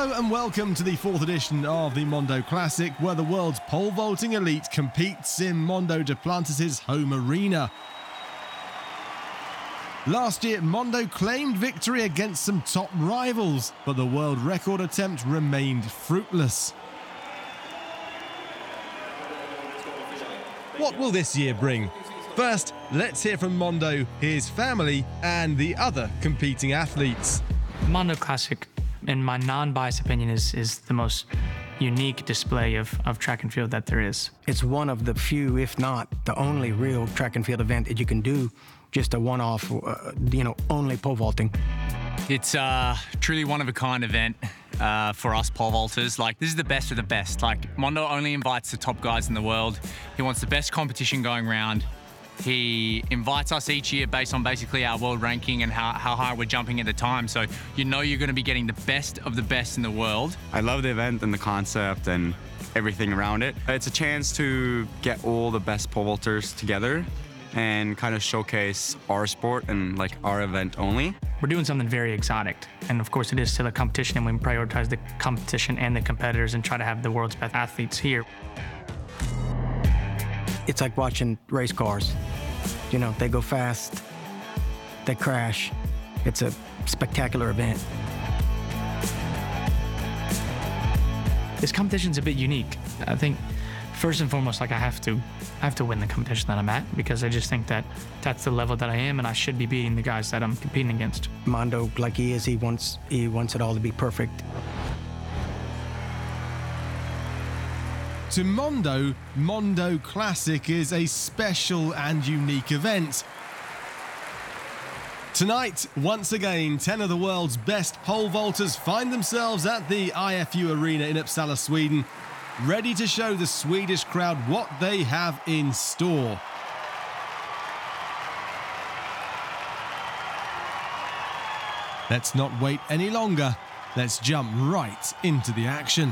Hello and welcome to the 4th edition of the Mondo Classic, where the world's pole vaulting elite competes in Mondo Duplantis' home arena. Last year, Mondo claimed victory against some top rivals, but the world record attempt remained fruitless. What will this year bring? First, let's hear from Mondo, his family, and the other competing athletes. Mondo Classic, in my non-biased opinion, is the most unique display of track and field that there is. It's one of the few, if not the only real track and field event that you can do just a one-off, only pole vaulting. It's truly one-of-a-kind event for us pole vaulters. Like, this is the best of the best. Like, Mondo only invites the top guys in the world. He wants the best competition going around. He invites us each year based on basically our world ranking and how high we're jumping at the time. So you're going to be getting the best of the best in the world. I love the event and the concept and everything around it. It's a chance to get all the best pole vaulters together and kind of showcase our sport and like our event only. We're doing something very exotic. And of course it is still a competition, and we prioritize the competition and the competitors and try to have the world's best athletes here. It's like watching race cars. You know, they go fast, they crash. It's a spectacular event. This competition's a bit unique. I think first and foremost, like I have to win the competition that I'm at, because I just think that that's the level that I am, and I should be beating the guys that I'm competing against. Mondo, like he is, he wants it all to be perfect. To Mondo, Mondo Classic is a special and unique event. Tonight, once again, 10 of the world's best pole vaulters find themselves at the IFU Arena in Uppsala, Sweden, ready to show the Swedish crowd what they have in store. Let's not wait any longer. Let's jump right into the action.